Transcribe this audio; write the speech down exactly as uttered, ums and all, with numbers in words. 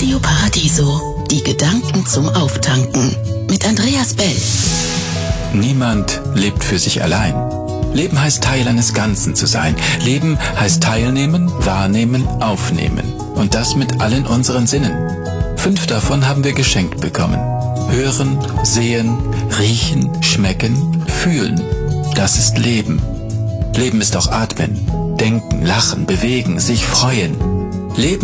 Radio Paradiso. Die Gedanken zum Auftanken. Mit Andreas Bell. Niemand lebt für sich allein. Leben heißt Teil eines Ganzen zu sein. Leben heißt teilnehmen, wahrnehmen, aufnehmen. Und das mit allen unseren Sinnen. Fünf davon haben wir geschenkt bekommen. Hören, sehen, riechen, schmecken, fühlen. Das ist Leben. Leben ist auch Atmen, denken, lachen, bewegen, sich freuen. Leben